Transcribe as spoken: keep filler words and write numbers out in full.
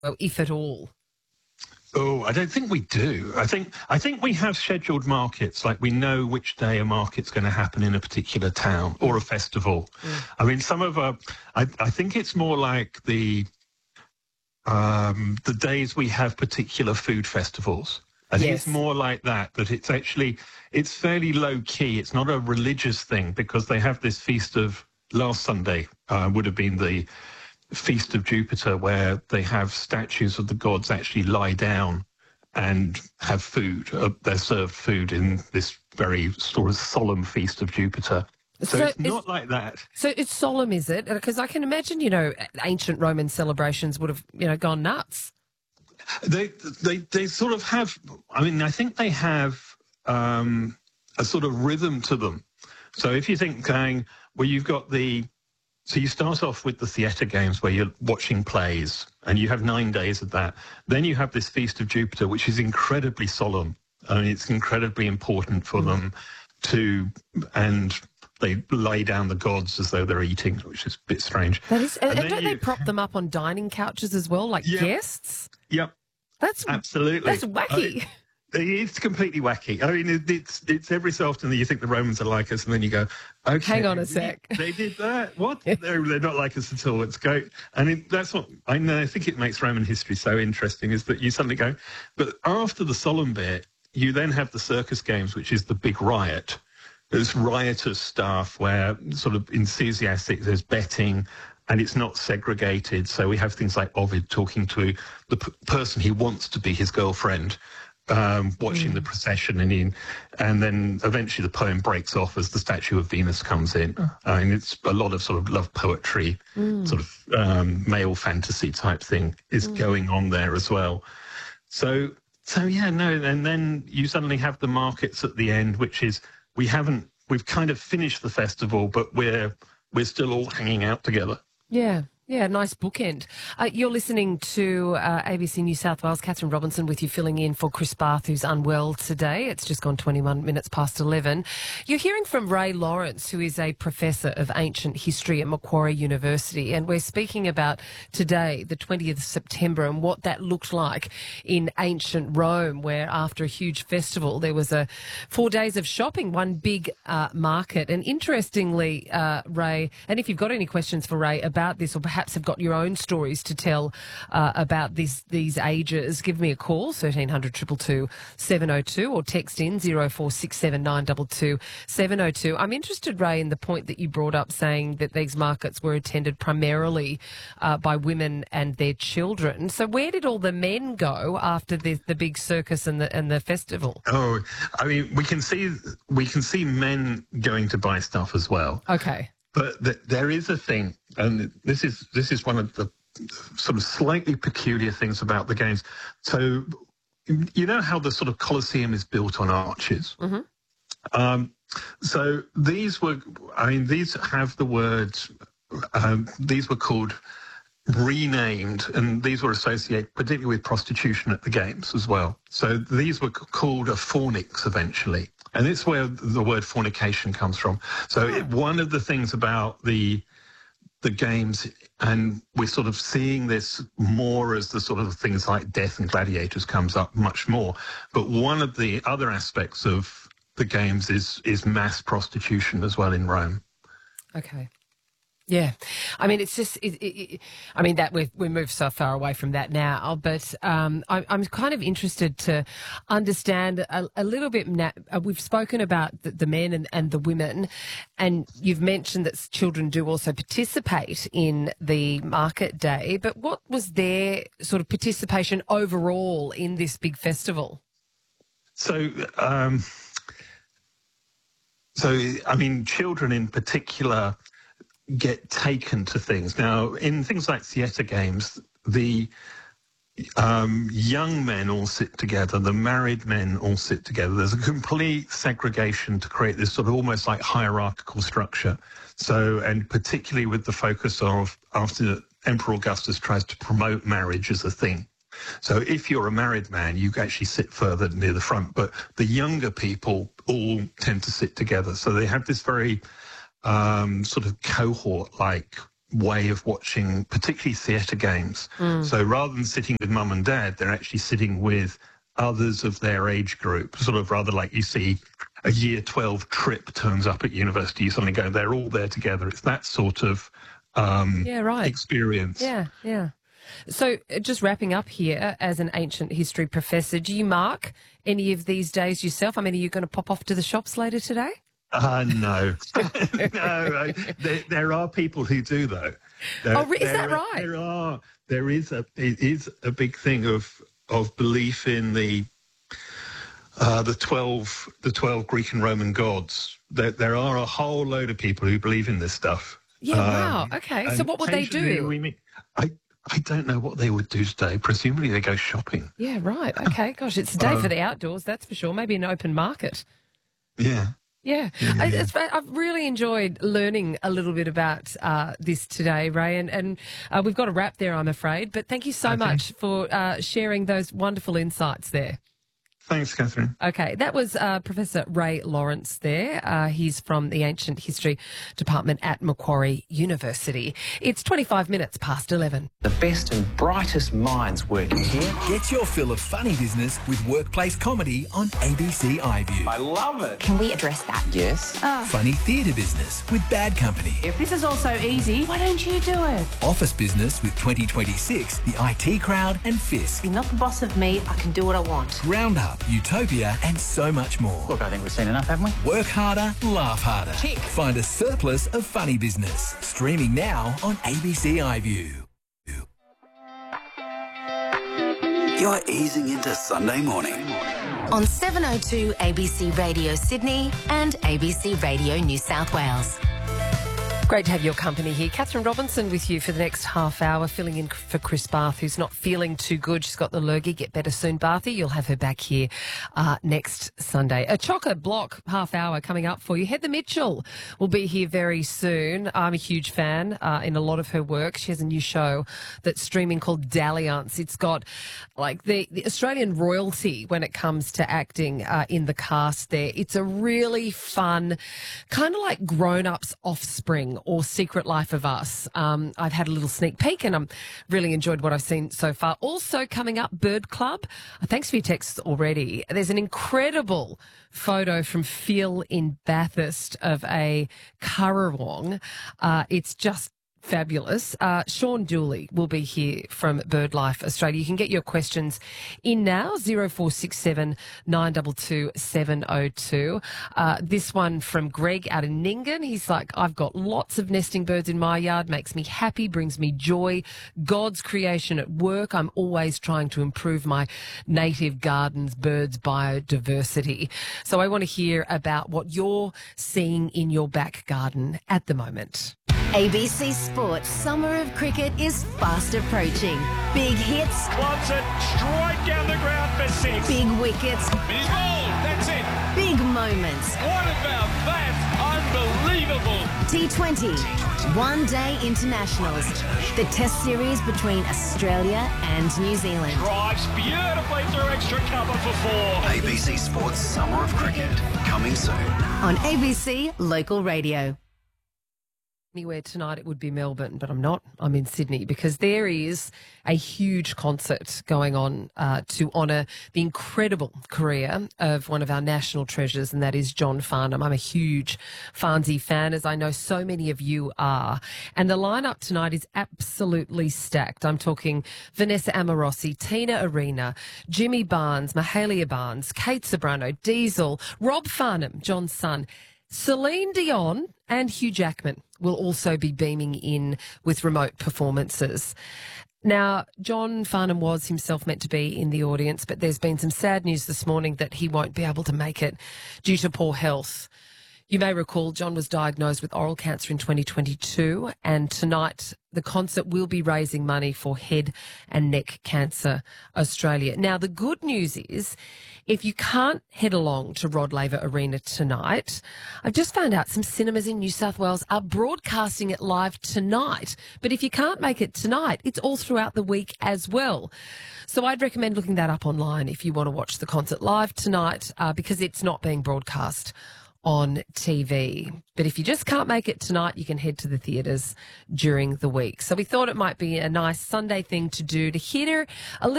if at all? Oh, I don't think we do. I think I think we have scheduled markets, like we know which day a market's going to happen in a particular town or a festival. Mm. I mean, some of our, I, I think it's more like the um, the days we have particular food festivals. I think yes. It's more like that, that it's actually, it's fairly low key. It's not a religious thing because they have this feast of, last Sunday uh, would have been the Feast of Jupiter, where they have statues of the gods actually lie down and have food. Uh, they're served food in this very sort of solemn Feast of Jupiter. So, so it's not like that. So it's solemn, is it? Because I can imagine, you know, ancient Roman celebrations would have, you know, gone nuts. They they they sort of have. I mean, I think they have um, a sort of rhythm to them. So if you think going, well, you've got the. So you start off with the theatre games where you're watching plays and you have nine days of that. Then you have this Feast of Jupiter, which is incredibly solemn. I mean, it's incredibly important for mm. them to, and they lay down the gods as though they're eating, which is a bit strange. That is, and, and don't you, they prop them up on dining couches as well, like yep, guests? Yep. That's absolutely. That's wacky. I, It's completely wacky. I mean, it's it's every so often that you think the Romans are like us, and then you go, okay, hang on a sec, they did that. What? they're, they're not like us at all. It's great, and it, that's what I know. I think it makes Roman history so interesting is that you suddenly go, but after the solemn bit, you then have the circus games, which is the big riot. There's riotous stuff where sort of enthusiastic. There's betting. And it's not segregated. So we have things like Ovid talking to the p- person he wants to be his girlfriend, um, watching mm. the procession, and in, and then eventually the poem breaks off as the statue of Venus comes in. Oh. I mean, it's a lot of sort of love poetry, mm. sort of um, male fantasy type thing is mm. going on there as well. So, so yeah, no, and then you suddenly have the markets at the end, which is we haven't, we've kind of finished the festival, but we're we're still all hanging out together. Yeah, yeah, nice bookend. Uh, you're listening to uh, A B C New South Wales. Catherine Robinson with you, filling in for Chris Barth, who's unwell today. It's just gone twenty-one minutes past eleven. You're hearing from Ray Lawrence, who is a professor of ancient history at Macquarie University, and we're speaking about today, the twentieth of September, and what that looked like in ancient Rome, where after a huge festival, there was a four days of shopping, one big uh, market. And interestingly, uh, Ray, and if you've got any questions for Ray about this, or perhaps have got your own stories to tell uh, about this, these ages, give me a call, thirteen hundred, two two two, seven oh two, or text in zero four six seven, nine two two, seven oh two. I'm interested, Ray, in the point that you brought up, saying that these markets were attended primarily uh, by women and their children. So where did all the men go after the, the big circus and the and the festival? Oh, I mean, we can see we can see men going to buy stuff as well. Okay. But th- there is a thing, and this is this is one of the sort of slightly peculiar things about the games. So, you know how the sort of Colosseum is built on arches? Mm-hmm. Um, so these were, I mean, these have the words, um, these were called renamed, and these were associated particularly with prostitution at the games as well. So these were called a fornix eventually. And it's where the word fornication comes from. So it, one of the things about the the games, and we're sort of seeing this more as the sort of things like death and gladiators comes up much more. But one of the other aspects of the games is is mass prostitution as well in Rome. Okay. Yeah, I mean, it's just, it, it, it, I mean, that we've we moved so far away from that now, but um, I, I'm kind of interested to understand a, a little bit. Na- we've spoken about the, the men and, and the women, and you've mentioned that children do also participate in the market day, but what was their sort of participation overall in this big festival? So, um, so I mean, children in particular get taken to things. Now, in things like theatre games, the um, young men all sit together, the married men all sit together. There's a complete segregation to create this sort of almost like hierarchical structure. So, and particularly with the focus of after Emperor Augustus tries to promote marriage as a thing. So if you're a married man, you actually sit further near the front, but the younger people all tend to sit together. So they have this very Um, sort of cohort-like way of watching, particularly theatre games. Mm. So rather than sitting with mum and dad, they're actually sitting with others of their age group, sort of rather like you see a year twelve trip turns up at university, you suddenly go, they're all there together. It's that sort of um, yeah, right. experience. Yeah, yeah. So uh, just wrapping up here, as an ancient history professor, do you mark any of these days yourself? I mean, are you going to pop off to the shops later today? Uh, no. no, there, there are people who do, though. There, oh, is there, that right? There are. There is a, it is a big thing of of belief in the uh, the twelve the twelve Greek and Roman gods. There, there are a whole load of people who believe in this stuff. Yeah, um, wow. Okay, so what would they do? We meet, I I don't know what they would do today. Presumably they go shopping. Yeah, right. Okay, gosh, it's a day um, for the outdoors, that's for sure. Maybe an open market. Yeah. Yeah, yeah, I, it's, I've really enjoyed learning a little bit about uh, this today, Ray, and, and uh, we've got a wrap there, I'm afraid, but thank you so okay. much for uh, sharing those wonderful insights there. Thanks, Catherine. Okay, that was uh, Professor Ray Lawrence there. Uh, he's from the Ancient History Department at Macquarie University. It's twenty-five minutes past eleven. The best and brightest minds working here. Get your fill of funny business with workplace comedy on A B C iView. I love it. Can we address that? Yes. Oh. Funny theatre business with Bad Company. If this is all so easy, why don't you do it? Office business with twenty twenty-six, the I T Crowd and Fisk. You're not the boss of me. I can do what I want. Roundup, Utopia and so much more. Look, I think we've seen enough, haven't we? Work harder, laugh harder. Tick. Find a surplus of funny business. Streaming now on A B C iView. You're easing into Sunday morning. On seven oh two A B C Radio Sydney and A B C Radio New South Wales. Great to have your company here. Catherine Robinson with you for the next half hour, filling in for Chris Barth, who's not feeling too good. She's got the lurgy. Get better soon, Barthy. You'll have her back here uh, next Sunday. A chock-a-block half hour coming up for you. Heather Mitchell will be here very soon. I'm a huge fan uh, in a lot of her work. She has a new show that's streaming called Dalliance. It's got like the, the Australian royalty when it comes to acting uh, in the cast there. It's a really fun, kind of like grown-ups offspring or Secret Life of Us. Um, I've had a little sneak peek and I'm really enjoyed what I've seen so far. Also coming up, Bird Club. Uh, thanks for your texts already. There's an incredible photo from Phil in Bathurst of a currawong. Uh, it's just fabulous. Uh, Sean Dooley will be here from BirdLife Australia. You can get your questions in now, zero four six seven nine two two seven oh two. Uh, this one from Greg out in Nyngan. He's like, I've got lots of nesting birds in my yard, makes me happy, brings me joy. God's creation at work. I'm always trying to improve my native gardens, birds, biodiversity. So I want to hear about what you're seeing in your back garden at the moment. A B C Sports Summer of Cricket is fast approaching. Big hits. Clubs it straight down the ground for six. Big wickets. He's bowled. That's it. Big moments. What about that? Unbelievable. T twenty. One Day Internationals. The Test Series between Australia and New Zealand. Drives beautifully through extra cover for four. A B C Sports Summer of Cricket. Coming soon. On A B C Local Radio. Anywhere tonight it would be Melbourne, but I'm not. I'm in Sydney because there is a huge concert going on uh, to honour the incredible career of one of our national treasures, and that is John Farnham. I'm a huge Farnsey fan, as I know so many of you are. And the lineup tonight is absolutely stacked. I'm talking Vanessa Amorosi, Tina Arena, Jimmy Barnes, Mahalia Barnes, Kate Sobrano, Diesel, Rob Farnham, John's son, Celine Dion and Hugh Jackman will also be beaming in with remote performances. Now, John Farnham was himself meant to be in the audience, but there's been some sad news this morning that he won't be able to make it due to poor health. You may recall John was diagnosed with oral cancer in twenty twenty-two, and tonight the concert will be raising money for Head and Neck Cancer Australia. Now, the good news is, if you can't head along to Rod Laver Arena tonight, I've just found out some cinemas in New South Wales are broadcasting it live tonight. But if you can't make it tonight, it's all throughout the week as well. So I'd recommend looking that up online if you want to watch the concert live tonight, uh, because it's not being broadcast on T V. But if you just can't make it tonight, you can head to the theatres during the week. So we thought it might be a nice Sunday thing to do to hear a little